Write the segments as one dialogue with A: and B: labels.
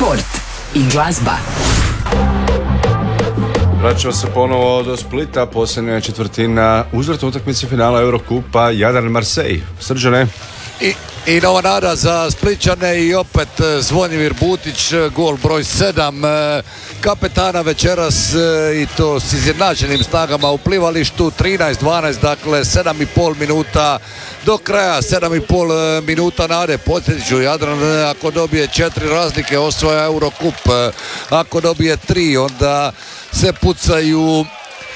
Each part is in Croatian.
A: sport i glazba.
B: Vraćamo se ponovo do Splita, posljednja četvrtina uzvratne utakmice finala Eurokupa Jadran-Marseille. Srđane?
C: I nova nada za Splićane i opet Zvonimir Butić, gol broj 7 kapetana večeras i to s izjednačenim snagama u plivalištu. 13-12, dakle 7,5 minuta do kraja, 7,5 minuta nade. Podsjetit ću, Jadran ako dobije 4 razlike osvaja Eurokup, ako dobije 3 onda se pucaju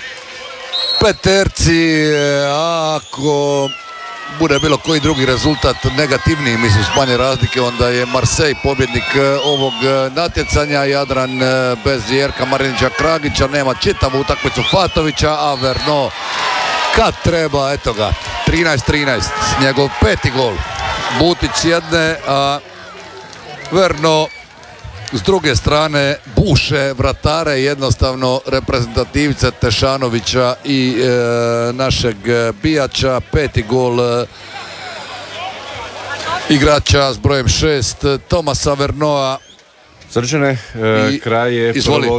C: peterci, ako bude bilo koji drugi rezultat negativniji, mislim s manje razlike, onda je Marseille pobjednik ovog natjecanja. Jadran bez Jerka Marinića Kragića nema čitavu utakmicu Fatovića, a Verno kad treba, eto ga, 13-13, njegov 5. gol. Butić s jedne, a Verno s druge strane buše vratare, jednostavno reprezentativce Tešanovića i našeg Bijača. 5. gol igrača s brojem 6 Tomasa Vernoa.
B: Srđane, kraj je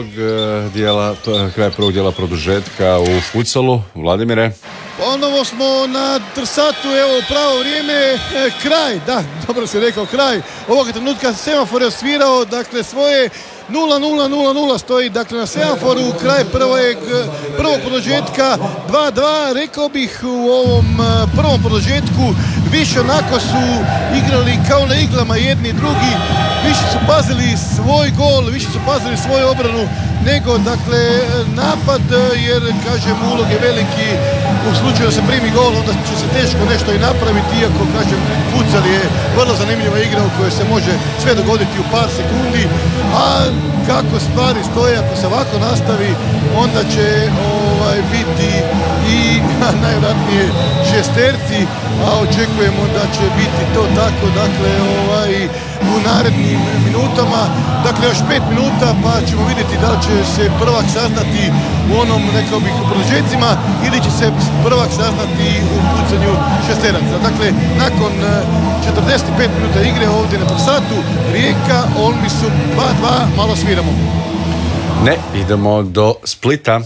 B: prvog dijela produžetka u futsalu. Vladimire?
D: Ponovo smo na Trsatu, evo u pravo vrijeme, kraj, da, dobro si rekao, kraj ovoga trenutka. Semafor je osvirao, dakle svoje 0-0-0-0 stoji, dakle na semaforu kraj prvog produžetka 2-2. Rekao bih u ovom prvom produžetku više onako su igrali kao na iglama jedni i drugi, više su pazili svoj gol, više su pazili svoju obranu nego dakle napad, jer kažem ulog je veliki, u slučaju da se primi gol onda će se teško nešto i napraviti, iako kažem futsal je vrlo zanimljiva igra u kojoj se može sve dogoditi u par sekundi, a kako stvari stoje, ako se ovako nastavi onda će biti i najvjerojatnije šesterci, a očekujemo da će biti to tako, dakle u narednim minutama, dakle još 5 minuta pa ćemo vidjeti da li će se prvak saznati u onom, rekao bih, u produžecima ili će se prvak saznati u pucanju šesteraca. Dakle, nakon 45 minuta igre ovdje na Trsatu, Rijeka, Olmisu 2-2, malo sviramo.
B: Ne, idemo do Splita.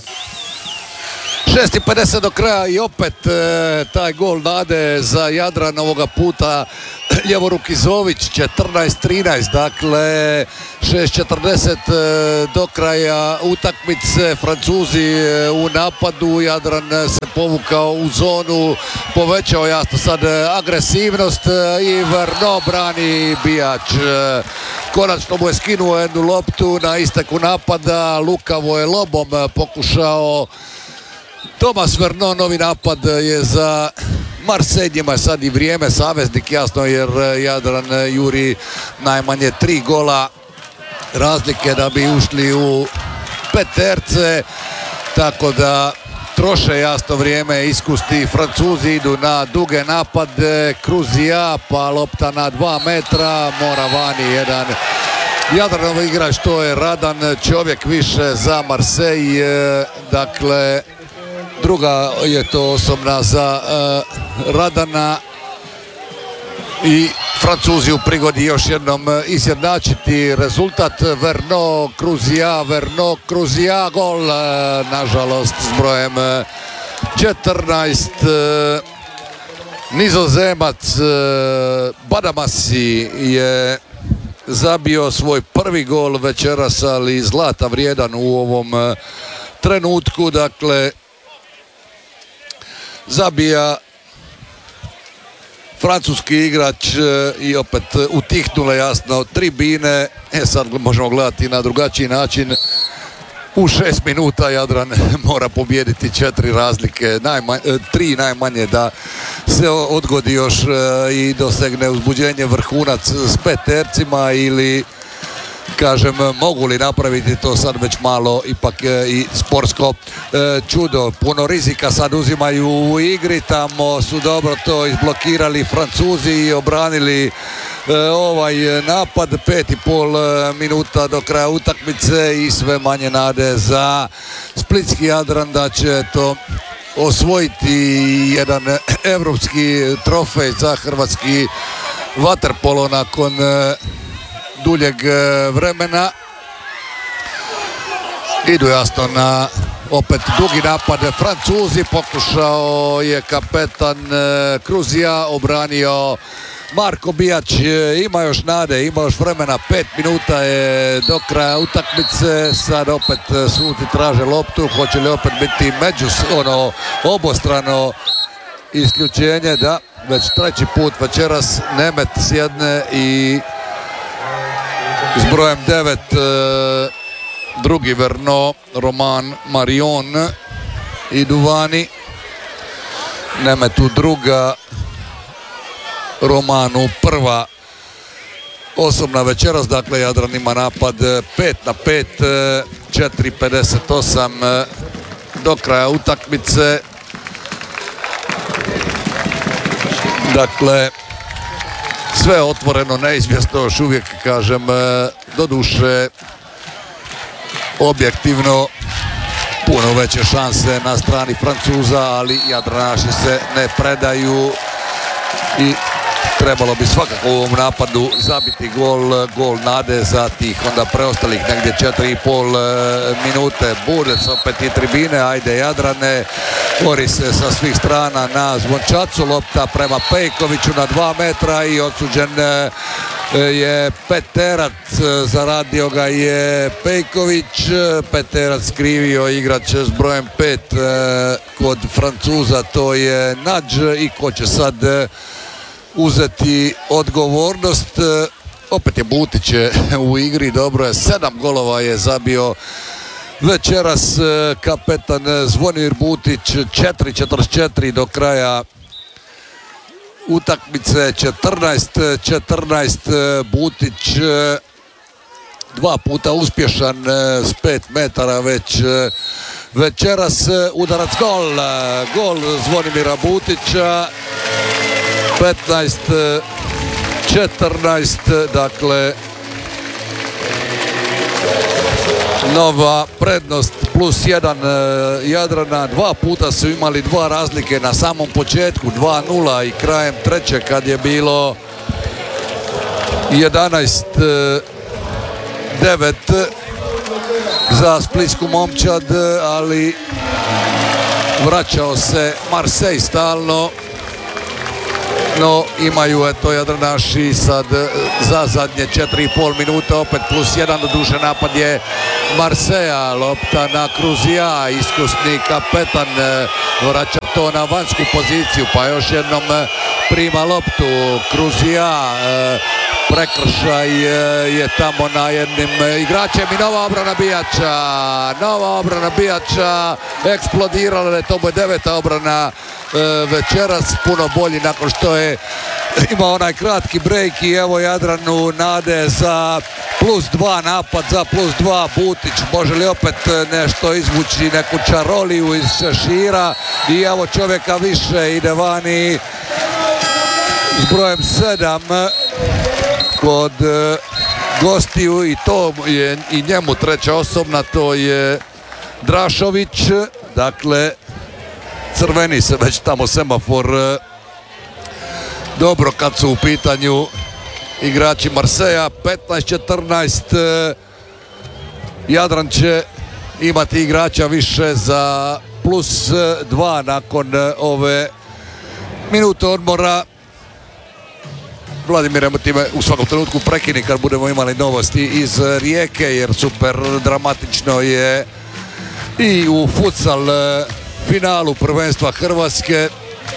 C: 6:50 do kraja i opet taj gol nade za Jadran, ovoga puta ljevoruki Zović. 14-13, dakle 6:40 do kraja utakmice. Francuzi u napadu, Jadran se povukao u zonu, povećao jasno sad agresivnost i Verno brani Bijač. Konačno mu je skinuo jednu loptu na isteku napada, lukavo je lobom pokušao Tomas Verno. Novi napad je za Marseille, njima je sad i vrijeme saveznik, jasno, jer Jadran juri najmanje 3 gola razlike da bi ušli u peterce, tako da troše jasno vrijeme iskusni Francuzi. Idu na duge napade, Kruzija, pa lopta na 2 metra, mora vani jedan Jadranov igrač, to je Radan, čovjek više za Marseille, dakle druga je to osobna za Radana i Francuzi u prigodi još jednom izjednačiti rezultat. Verno Kruzija, gol nažalost s brojem 14. Nizozemac Badamasi je zabio svoj prvi gol večeras, ali zlata vrijedan u ovom trenutku, dakle zabija francuski igrač i opet utihnule jasno tribine. Sad možemo gledati na drugačiji način. U 6 minuta Jadran mora pobijediti 4 razlike, 3 najmanje, da se odgodi još i dosegne uzbuđenje vrhunac s petercima, ili kažem, mogu li napraviti to sad već malo ipak i sportsko čudo. Puno rizika sad uzimaju u igri, tamo su dobro to izblokirali Francuzi i obranili ovaj napad. 5,5 minuta do kraja utakmice i sve manje nade za splitski Jadran da će to osvojiti jedan evropski trofej za hrvatski vaterpolo nakon duljeg vremena. Idu jasno na opet dugi napad Francuzi, pokušao je kapetan Kruzija, obranio Marko Bijać, ima još nade, ima još vremena, 5 minuta je do kraja utakmice, sad opet suci traže loptu, hoće li opet biti obostrano isključenje, da, već treći put večeras Nemet sjedne i s brojem 9 drugi Verno, Roman Marion idu vani, Nemetu druga, Romanu prva osobna večeras, dakle Jadran ima napad 5-5, 4:58 do kraja utakmice. Dakle, sve otvoreno, neizvjesno još uvijek, kažem, doduše objektivno puno veće šanse na strani Francuza, ali Jadranaši se ne predaju i trebalo bi svakako u ovom napadu zabiti gol nade za tih onda preostalih negdje 4,5 minute. Budec opet i tribine, ajde Jadrane, bori se sa svih strana na zvončacu, lopta prema Pejkoviću na 2 metra i odsuđen je Peterac, zaradio ga je Pejković, Peterac krivio igrač s brojem 5 kod Francuza, to je Nadž, i ko će sad uzeti odgovornost. Opet je Butić u igri, dobro je, 7 golova je zabio večeras kapetan Zvonimir Butić, 4:44 do kraja utakmice, 14-14, Butić 2 puta uspješan s 5 metara već večeras, udarac gol Zvonimira Butića, 15-14, dakle nova prednost +1 Jadrana. 2 puta su imali 2 razlike na samom početku, 2:0 i krajem treće kad je bilo 11-9 za splitsku momčad, ali vraćao se Marseille stalno. No, imaju eto Jadranaši sad za zadnje 4,5 minute opet +1, doduše napad je Marseja, lopta na Kruzija, iskusni kapetan vraća to na vanjsku poziciju, pa još jednom prima loptu Kruzija, prekršaj je tamo na jednim igračem i nova obrana Bijača, eksplodirala je, to mu je 9. obrana večeras, puno bolji nakon što je imao onaj kratki break i evo Jadranu nade za +2, napad za +2, Butić može li opet nešto izvući, neku čaroliju iz šešira i evo čovjeka više, ide vani s brojem 7 kod gostiju i to je i njemu treća osobna, to je Drašović, dakle crveni se već tamo semafor dobro kad su u pitanju igrači Marseja. 15-14, Jadran će imati igrača više za +2 nakon ove minute odmora. Vladimir, ti me u svakom trenutku prekini kad budemo imali novosti iz Rijeke, jer super dramatično je i u futsal finalu prvenstva Hrvatske.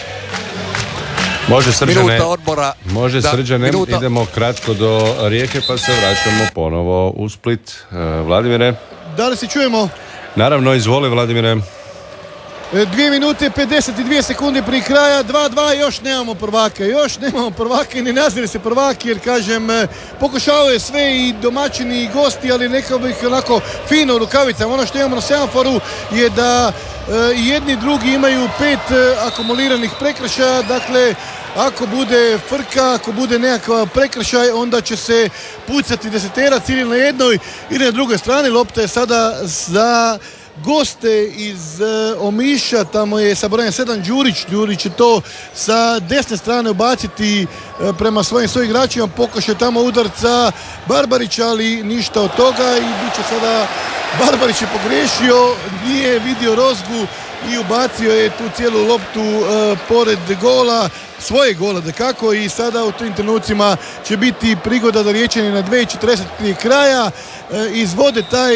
B: Može Srđane,
C: minuta odmora.
B: Može Srđane, idemo kratko do Rijeke pa se vraćamo ponovo u Split. Vladimire.
D: Da li se čujemo?
B: Naravno, izvoli Vladimire.
D: 2 minute 52 sekunde prije kraja, 2:2, još nemamo prvake, ne nazire se prvaki, jer kažem, pokušavaju sve i domaćini i gosti, ali nekako bih onako fino u rukavicama. Ono što imamo na semaforu je da jedni i drugi imaju 5 akumuliranih prekršaja, dakle ako bude frka, ako bude nekakav prekršaj, onda će se pucati deseterac ili na jednoj ili na drugoj strani. Lopta je sada za goste iz Omiša, tamo je sa brojem 7 Đurić će to sa desne strane ubaciti prema svojim igračima, pokušao tamo udarca Barbarić, ali ništa od toga i bit će sada, Barbarić je pogriješio, nije vidio Rozgu i ubacio je tu cijelu loptu pored gola, svoje gola dakako, i sada u tim trenucima će biti prigoda da Riječani na 2:40 prije kraja izvode taj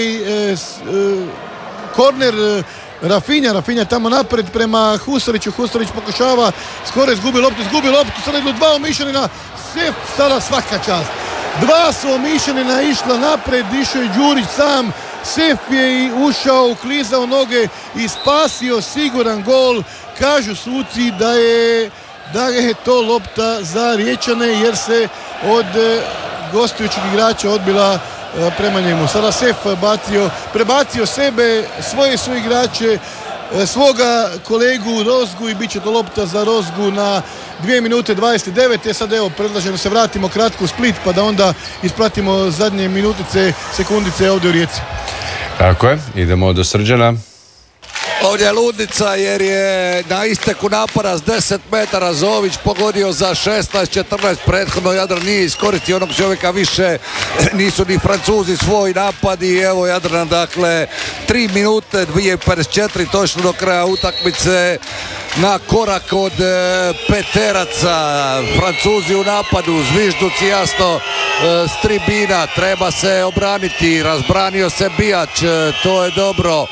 D: korner. Rafinha tamo napred prema Husariću, Husarić pokušava, skoro izgubi loptu, sada idu dva Omišanina, Sef sada svaka čast. Dva su Omišanina išla napred, išao je Đurić sam, Sef je i ušao, uklizao noge i spasio siguran gol. Kažu suci da je to lopta za Riječane jer se od gostujućeg igrača odbila prema njemu. Sada Sef prebacio sebe, svoje su igrače, svoga kolegu Rozgu i bit će to lopta za Rozgu na 2 minute 29. Sad evo predlažem da se vratimo kratko u Split pa da onda ispratimo zadnje minutice, sekundice ovdje u Rijeci.
B: Tako je, idemo do Srđana.
C: Ovdje je ludnica jer je na isteku napada s 10 metara Zović pogodio za 16-14, prethodno Jadran nije iskoristio onog čovjeka više, nisu ni Francuzi svoj napad i evo Jadran, dakle 3 minute 2:54 točno do kraja utakmice, na korak od peteraca, Francuzi u napadu, zvižduci jasno s tribina, treba se obraniti, razbranio se Bijač, to je dobro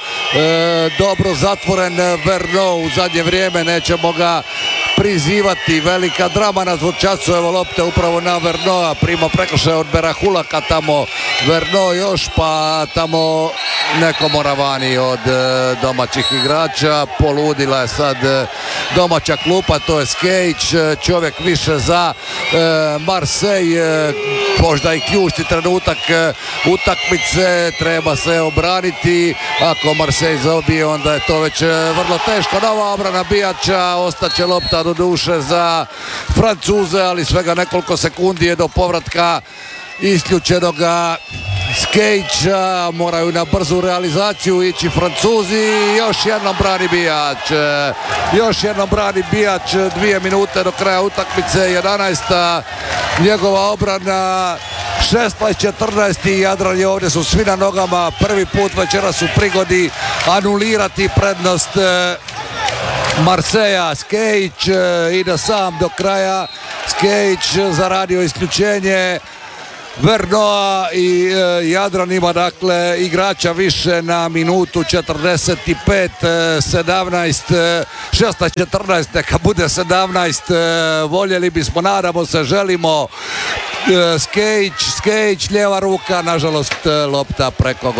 C: zatvoren Verno u zadnje vrijeme, nećemo ga prizivati, velika drama na zvučacu, evo lopte upravo na Vernoa, prima prekršaj od Berahulaka, tamo Verno još, pa tamo neko Moravani od domaćih igrača, poludila je sad domaća klupa, to je Skejić, čovjek više za Marseille, možda i ključni trenutak utakmice, treba se obraniti, ako Marseille zaobije onda je to već vrlo teško. Nova obrana Bijača, ostaće lopta do duše za Francuze, ali svega nekoliko sekundi je do povratka isključenoga Skejića, moraju na brzu realizaciju ići Francuzi, još jednom brani Bijač, 2 minute do kraja utakmice, 11. njegova obrana, 16-14, Jadran je ovdje, su svi na nogama, prvi put večeras u prigodi anulirati prednost Marseja. Skejić ide sam do kraja, Skejić zaradio isključenje Vernoa i Jadran ima dakle igrača više na minutu 45, 17, 16-14, neka bude 17, voljeli bismo, nadamo se, želimo. Skejić, lijeva ruka, nažalost lopta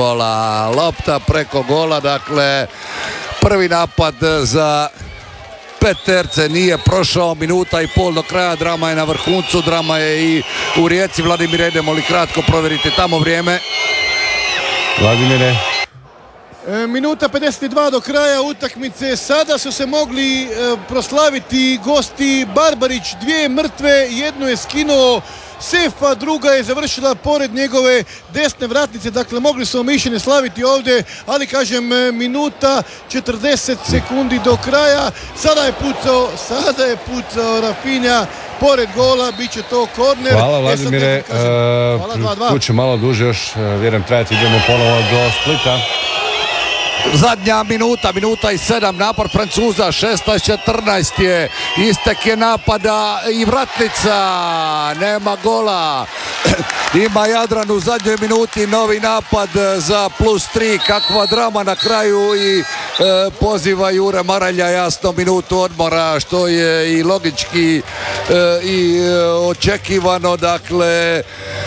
C: preko gola, dakle prvi napad za peterce nije prošao, minuta i pol do kraja, drama je na vrhuncu, drama je i u Rijeci. Vladimir, idemo li kratko provjeriti tamo vrijeme?
B: Vladimire.
D: Minuta 52 do kraja utakmice, sada su se mogli proslaviti gosti. Barbarić, 2 mrtve, jednu je skinuo Sefa, druga je završila pored njegove desne vratnice, dakle mogli su Omišljeni slaviti ovdje, ali kažem minuta 40 sekundi do kraja, sada je pucao Rafinha pored gola, bit će to korner.
B: Hvala Vladimire, tu će malo duže još, vjerujem trajati, idemo ponovo do Splita.
C: Zadnja minuta i 7, napad Francuza, 16-14 je, istek je napada i vratnica, nema gola. Ima Jadran u zadnjoj minuti novi napad za +3, kakva drama na kraju i poziva Jure Maralja, jasno minutu odmora, što je i logički i očekivano, dakle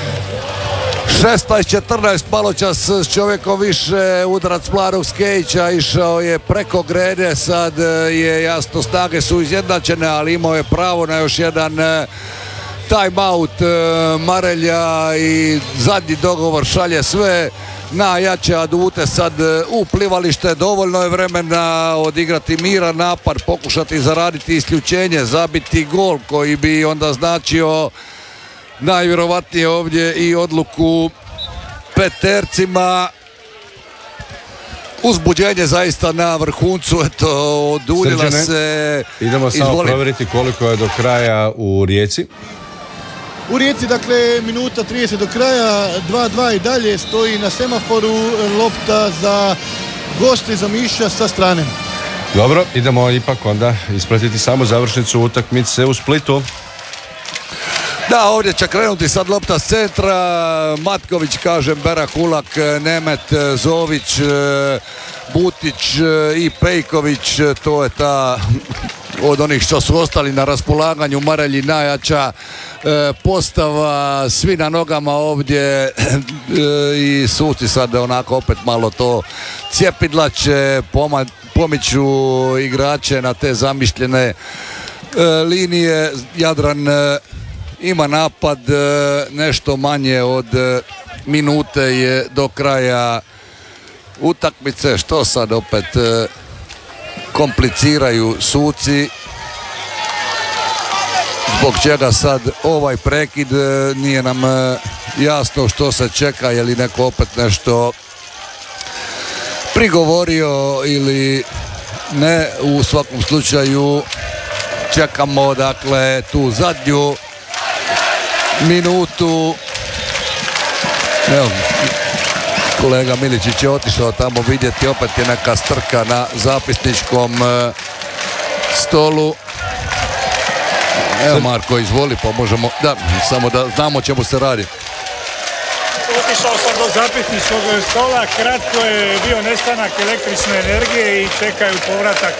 C: 16-14, malo čas s čovjekom više, udarac mladog Skejića, išao je preko grede, sad je jasno snage su izjednačene, ali imao je pravo na još jedan time out Marelja i zadnji dogovor šalje sve na jače adute sad u plivalište. Dovoljno je vremena odigrati miran napad, pokušati zaraditi isključenje, zabiti gol koji bi onda značio najvjerovatnije ovdje i odluku petercima. uzbuđenje zaista na vrhuncu, eto, oduljila
B: Srđane,
C: se.
B: idemo samo provjeriti koliko je do kraja u Rijeci.
D: U Rijeci, dakle, minuta 30 do kraja, 2-2 i dalje stoji na semaforu, lopta za goste za Miša sa strane.
B: Dobro, idemo ipak onda ispratiti samo završnicu utakmice u Splitu.
C: Da, ovdje će krenuti sad lopta s centra, Matković, kažem, Berak, Ulak, Nemet, Zović, Butić i Pejković, to je ta od onih što su ostali na raspolaganju Marelji najjača postava, svi na nogama ovdje i suci sad onako opet malo to cijepidlače, pomiču igrače na te zamišljene linije. Jadran ima napad, nešto manje od minute je do kraja utakmice, što sad opet kompliciraju suci, zbog čega sad ovaj prekid, nije nam jasno što se čeka, je li neko opet nešto prigovorio ili ne. U svakom slučaju čekamo, dakle, tu zadnju minutu. Evo, kolega Miličić je otišao tamo vidjeti, opet je neka strka na zapisničkom stolu. Evo, Marko, izvoli, pa možemo, da, samo da znamo o čemu se radi.
A: Otišao sam do zapisničkog stola, kratko je bio nestanak električne energije i čekaju povratak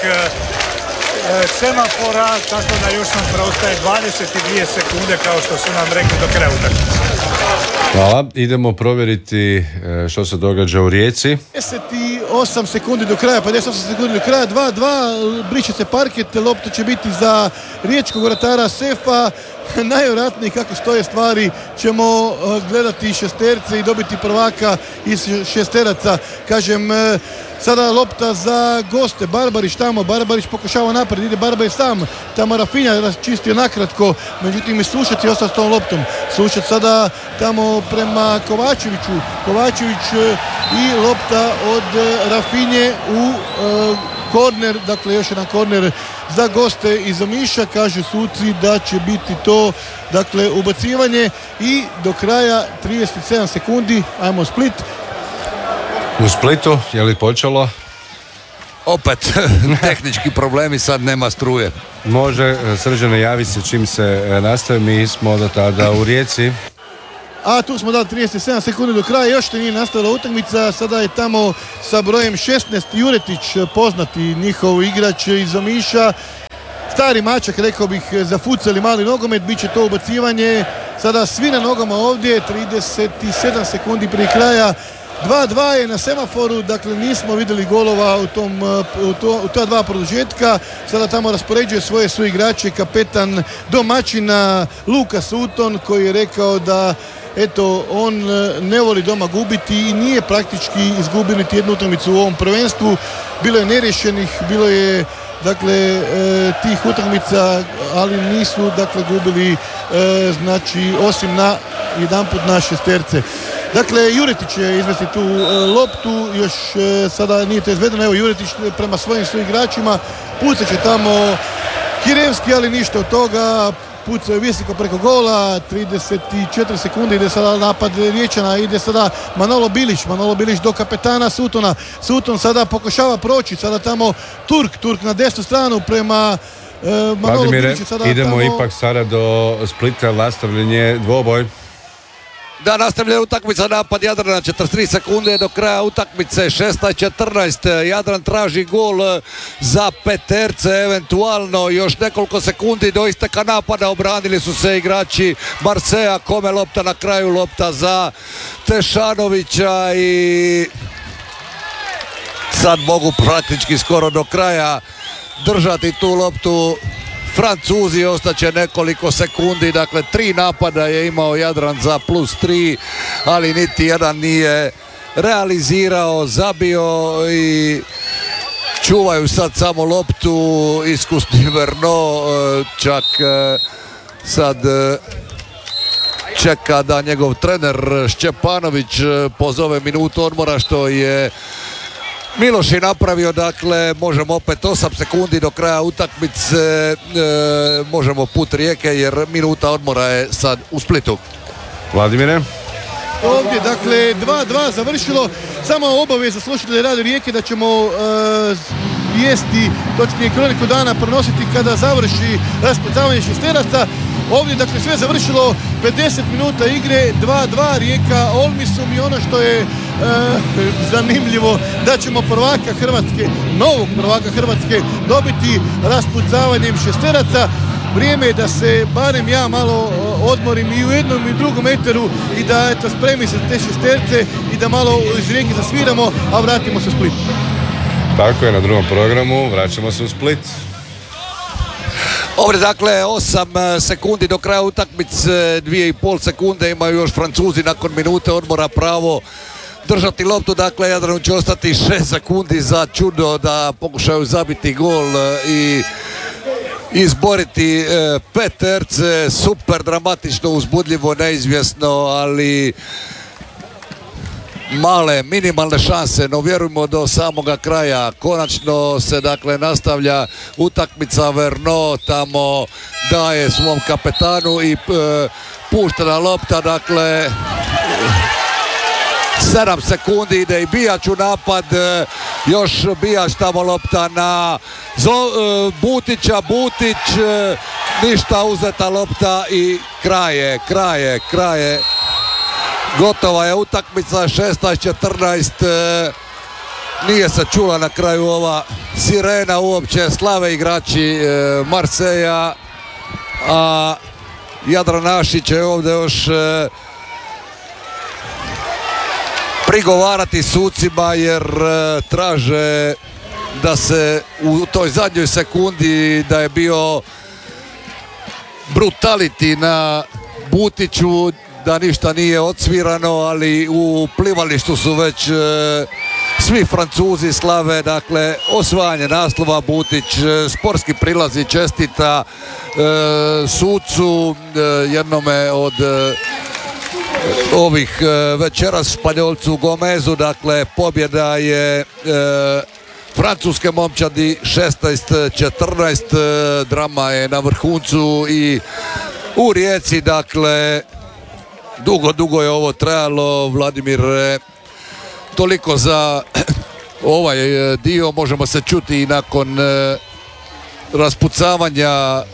A: semafora, tako da još nam preostaje 22 sekunde kao što su nam rekli do kraja utakmice.
B: Hvala, idemo provjeriti što se događa u Rijeci.
D: 58 sekundi do kraja, 58 sekundi do kraja, 2-2, briše se parket, lopta će biti za riječkog vratara Sefa. Najvjerojatnije kako stoje stvari ćemo gledati šesterce i dobiti prvaka iz šesteraca. Kažem, sada lopta za goste, Barbarić tamo, Barbarić pokušava napred, ide Barbarić sam, tamo Rafinha raščistio nakratko, međutim i Sušac je ostao s tom loptom. Sušac sada tamo prema Kovačeviću, Kovačević i lopta od Rafinje u korner, dakle još jedan korner za goste iz Omiša, kažu suci da će biti to, dakle, ubacivanje i do kraja 37 sekundi, ajmo Split.
B: U Splitu, je li počelo?
C: Opet tehnički problemi, sad nema struje.
B: Može, Srđane, javi se čim se nastavi, mi smo do tada u Rijeci.
D: A tu smo dali 37 sekundi do kraja, još nije nastavila utakmica, sada je tamo sa brojem 16 Juretić, poznati njihov igrač iz Omiša. Stari mačak, rekao bih, za futsal i mali nogomet, bit će to ubacivanje. Sada svi na nogama ovdje, 37 sekundi prije kraja. 2-2 je na semaforu, dakle nismo vidjeli golova u ta dva produžetka. Sada tamo raspoređuje svoje suigrače kapetan domaćina Luka Sutton, koji je rekao da eto, on ne voli doma gubiti i nije praktički izgubio niti jednu utakmicu u ovom prvenstvu. Bilo je neriješenih, bilo je, dakle, tih utakmica, ali nisu, dakle, gubili, znači, osim na jedanput na šesterce. Dakle, Juretić će izvesti tu loptu, još sada nije to izvedeno. Evo, Juretić prema svojim igračima, pucat će tamo Kirevski, ali ništa od toga. Pucao je visoko preko gola, 34 sekunde, ide sada napad Riječana, ide sada Manolo Bilić do kapetana Suttona. Sutton sada pokušava proći, sada tamo Turk na desnu stranu prema Manolo Biliću.
B: Idemo tamo ipak sada do Splita, nastavljanje dvoboj.
C: Da, nastavlja utakmica, napad Jadrana, 43 sekunde do kraja utakmice, 16-14, Jadran traži gol za peterce, eventualno još nekoliko sekundi do isteka napada, obranili su se igrači Marseja, kome lopta na kraju, lopta za Tešanovića i sad mogu praktički skoro do kraja držati tu loptu Francuzi, ostaće nekoliko sekundi, dakle 3 napada je imao Jadran za +3, ali niti jedan nije realizirao, zabio i čuvaju sad samo loptu, iskusni Verno čak sad čeka da njegov trener Šćepanović pozove minutu odmora, što je Miloš je napravio, dakle, možemo opet 8 sekundi do kraja utakmice, možemo put Rijeke jer minuta odmora je sad u Splitu.
B: Vladimire?
D: Ovdje, dakle, 2-2 završilo. Samo obaveza slušatelja Radio Rijeke da ćemo vijesti, točnije kroniku dana, prenositi kada završi raspucavanje šesteraca. Ovdje, dakle, sve završilo 50 minuta igre, 2-2 Rijeka Olmisum i ono što je zanimljivo da ćemo prvaka Hrvatske, novog prvaka Hrvatske dobiti raspucavanjem šesteraca. Vrijeme je da se barem ja malo odmorim i u jednom i drugom eteru i da eto spremi se te šesterce i da malo iz Rijeke zasviramo, a vratimo se u Split.
B: Tako je, na drugom programu vraćamo se u Split.
C: Ovdje, dakle, 8 sekundi do kraja utakmice, 2,5 sekunde imaju još Francuzi nakon minute odmora pravo držati loptu. Dakle, Jadranu će ostati 6 sekundi za čudo da pokušaju zabiti gol i izboriti peterce. Super dramatično, uzbudljivo, neizvjesno, ali male, minimalne šanse, no vjerujemo do samoga kraja. Konačno se, dakle, nastavlja utakmica. Verno tamo daje svom kapetanu i puštena lopta, dakle 7 sekundi ide i Bijač u napad, još Bijač tamo lopta na Butića, Butić, ništa, uzeta lopta i kraje. Gotova je utakmica, 16-14, nije se čula na kraju ova sirena uopće, slave igrači Marseja, a Jadranaši će ovdje još prigovarati sucima jer traže da se u toj zadnjoj sekundi da je bio brutality na Butiću, da ništa nije odsvirano, ali u plivalištu su već svi Francuzi slave, dakle, osvajanje naslova. Butić sportski prilazi, čestita sucu, jednome od ovih večeras Španjolcu Gomezu, dakle, pobjeda je francuske momčadi 16-14, drama je na vrhuncu i u Rijeci, dakle, dugo je ovo trajalo. Vladimir, toliko za ovaj dio, možemo se čuti i nakon raspucavanja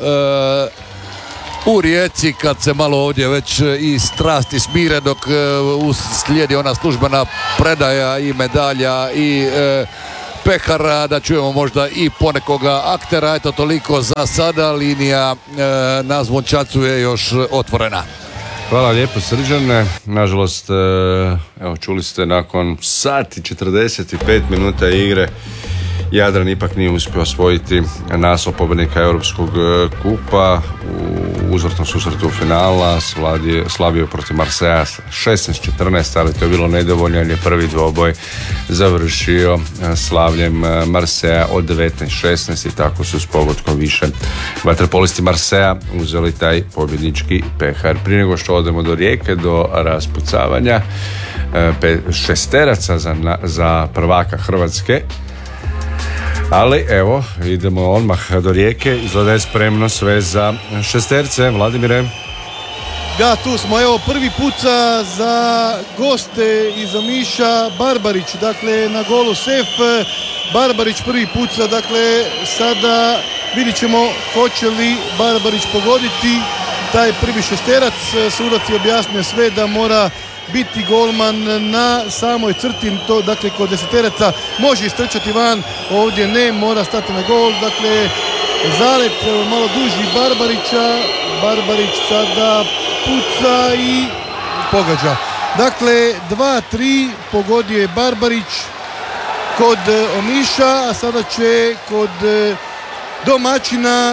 C: u Rijeci kad se malo ovdje već i strasti smire, dok slijedi ona službena predaja i medalja i pehara, da čujemo možda i ponekoga aktera. Eto, toliko za sada, linija na Zvončacu je još otvorena.
B: Hvala lijepo, Srđane. Nažalost, evo, čuli ste, nakon sat i 45 minuta igre Jadran ipak nije uspio osvojiti naslov pobjednika Europskog kupa. U uzvratnom susretu finala slavio protiv Marseja 16-14, ali to je bilo nedovoljno jer je prvi dvoboj završio slavljem Marseja od 19-16 i tako su s pogodkom više vaterpolisti Marseja uzeli taj pobjednički pehar. Prije nego što odemo do Rijeke, do raspucavanja šesteraca za prvaka Hrvatske. Ali evo, idemo odmah do Rijeke, izgleda je spremno sve za šesterce. Vladimire?
D: Da, tu smo, evo, prvi puca za goste iz Omiša, Barbarić, dakle, na golu sef, Barbarić prvi puca, dakle, sada vidit ćemo hoće li Barbarić pogoditi taj prvi šesterac. Sudac je objasnio sve da mora biti golman na samoj crti, to, dakle, kod deseteraca može istrčati van, ovdje ne, mora stati na gol. Dakle, zalet malo duži Barbarića, Barbarić sada puca i pogađa. Dakle, 2-3 pogodio je Barbarić kod Omiša, a sada će kod domaćina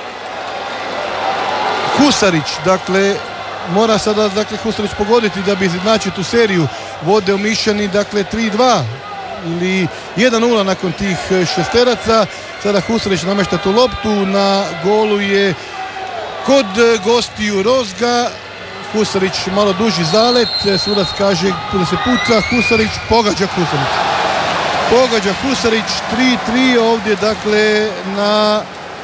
D: Husarić, dakle, mora sada, dakle, Husarić pogoditi da bi izjednačio tu seriju. Vode Omišani, dakle, 3-2 ili 1-0 nakon tih šesteraca. Sada Husarić namješta tu loptu, na golu je kod gostiju Rozga. Husarić malo duži zalet, sudac kaže da se puca, Husarić pogađa Husarić. Pogađa Husarić, 3-3 ovdje dakle na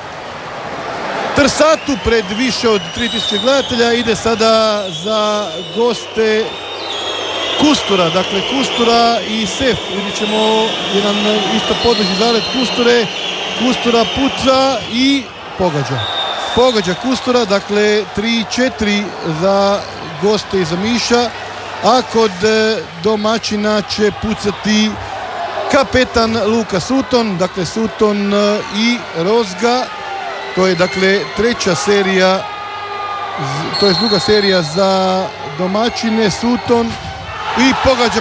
D: Trsatu pred više od 3000 gledatelja. Ide sada za goste Kustura, dakle Kustura i Sef. Vidjet ćemo jedan isto podnožni zalet Kusture. Kustura puca i pogađa Kustura, dakle 3-4 za goste iz Omiša, a kod domaćina će pucati kapetan Luka Sutton, dakle Sutton i Rozga. To je dakle treća serija, to je druga serija za domaćine. Sutton i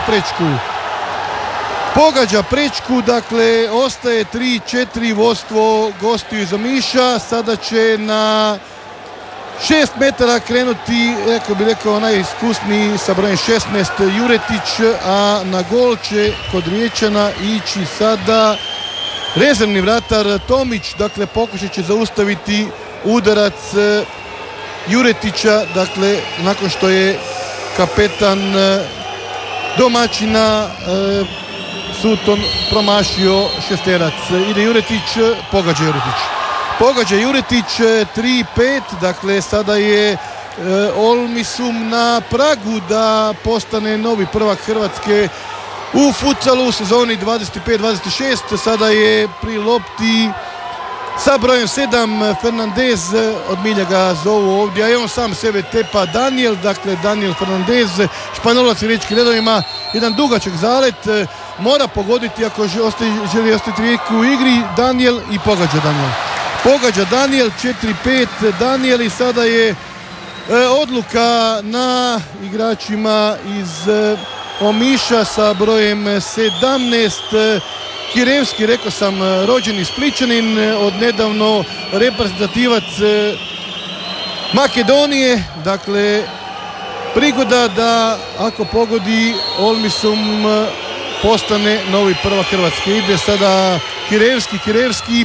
D: pogađa prečku, dakle ostaje 3-4 vodstvo gostiju iz Omiša. Sada će na 6 metara krenuti, rekao najiskusniji sa brojem 16 Juretić, a na gol će kod Riječana ići sada rezervni vratar Tomić. Dakle pokušat će zaustaviti udarac Juretića, dakle nakon što je kapetan domaćina Sutton promašio šesterac. Ide Juretić, pogađa Juretić 3-5, dakle sada je Olmisum na pragu da postane novi prvak Hrvatske u futsalu u sezoni 25-26. Sada je pri lopti sa brojem 7 Fernandez, od milja ga zovu ovdje, a i on sam sebe tepa Daniel, dakle Daniel Fernandez, Španjolac u riječkim redovima, jedan dugačak zalet, mora pogoditi ako želi ostati Rijeku u igri. Daniel i pogađa Daniel 4-5 Daniel. I sada je odluka na igračima iz Omiša sa brojem 17 Kirevski, rekao sam rođeni Splićanin, od nedavno reprezentativac Makedonije, dakle prigoda da ako pogodi Olmisum postane novi prvak Hrvatske. Ide sada Kirevski i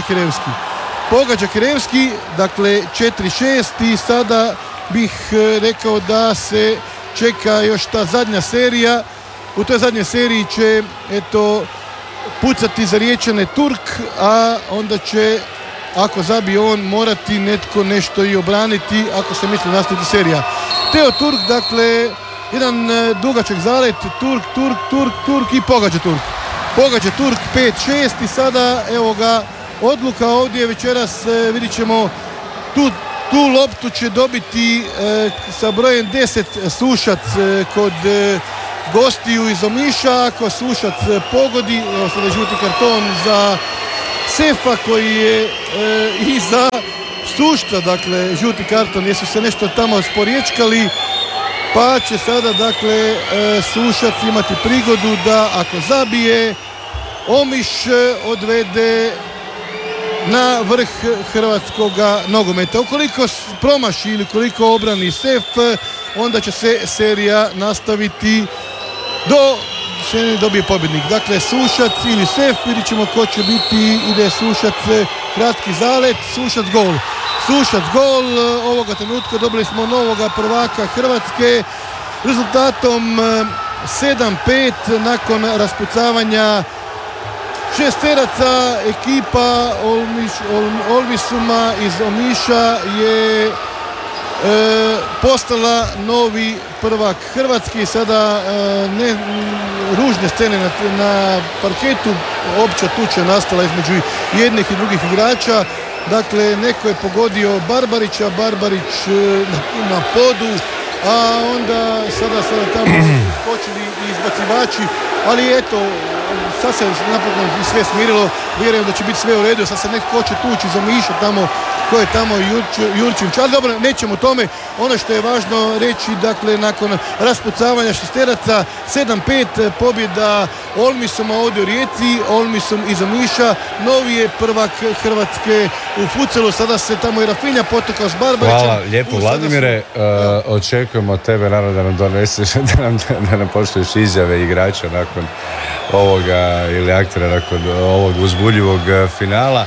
D: pogađa Kirevski, dakle 4-6 i sada bih rekao da se čeka još ta zadnja serija. U toj zadnjoj seriji će pucati za Riječane Turk, a onda će, ako zabije on, morati netko nešto i obraniti ako se misli nastaviti serija. Teo Turk, dakle jedan dugačak zalet, Turk i pogađa Turk 5-6 i sada evo ga odluka ovdje večeras. Vidit ćemo tu loptu će dobiti sa brojem 10 Sušac kod gostiju iz Omiša. Ako Sušac pogodi, evo sada žuti karton za Sefa koji je i za Sušca, dakle žuti karton, jesu se nešto tamo sporiječkali, pa će sada dakle Sušac imati prigodu da ako zabije Omiš odvede na vrh hrvatskog nogometa. Ukoliko promaši ili koliko obrani Sef, onda će se serija nastaviti do se ne dobije pobjednik. Dakle Sušac ili Sef, vidit ćemo ko će biti. Ide Sušac, kratki zalet, Sušac gol. Ovoga trenutka dobili smo novoga prvaka Hrvatske rezultatom 7-5 nakon raspucavanja šesteraca. Ekipa Olmisuma iz Omiša je postala novi prvak Hrvatski. Sada ružne scene na parketu, opća tuča nastala između jednih i drugih igrača. Dakle, neko je pogodio Barbarića, Barbarić na podu, a onda sada tamo počeli izbacivači, ali eto, sad se napokon sve smirilo, vjerujem da će biti sve u redu. Sad se neko će tući za Miša tamo, ko je tamo Jurčević, ali dobro, nećemo o tome. Ono što je važno reći, dakle, nakon raspucavanja šesteraca 7-5 pobjeda Olmisuma ovdje u Rijeci, Olmisum iz Omiša, novi je prvak Hrvatske u futsalu. Sada se tamo i Rafinha potukao s Barbarićem.
B: Hvala lijepo Vladimire, očekujemo od tebe naravno da nam doneseš, da nam pošliješ izjave igrača nakon ovoga ili aktora nakon ovog uzbuljivog finala.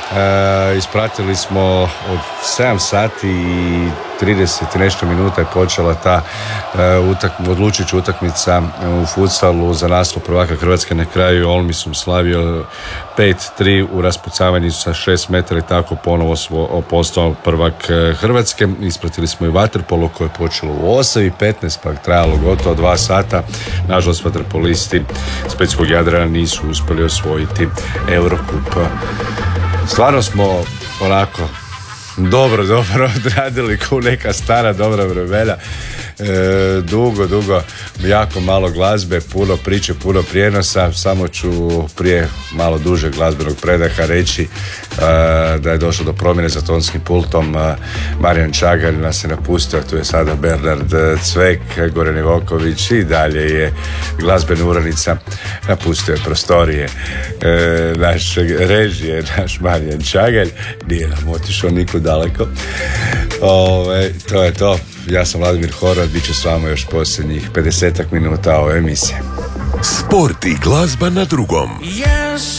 B: Ispratili smo od 7 sati i 30 i nešto minuta je počela ta odlučujuća utakmica u futsalu za naslov prvaka Hrvatske. Na kraju Olmisum slavio 5-3 u raspucavanju sa 6 metara i tako ponovo postao prvak Hrvatske. Ispratili smo i vaterpolo koje je počelo u 8:15 pa trajalo gotovo 2 sata. Nažalost, vaterpolisti Splitskog Jadrana nisu uspjeli osvojiti Eurocup. Stvarno smo onako dobro odradili kao neka stara dobra vremena. Dugo, jako malo glazbe, puno priče, puno prijenosa. Samo ću prije malo duže glazbenog predaha reći da je došlo do promjene za tonskim pultom. Marijan Čagalj nas je napustio, tu je sada Bernard Cvek, Goran Ivoković i dalje je glazbena uranica, napustio je prostorije našeg režije, naš Marijan Čagalj, nije nam otišao nikud daleko. To je to. Ja sam Vladimir Horvat, bit ću s vama još posljednjih 50 minuta ove emisije.
E: Sport i glazba na drugom.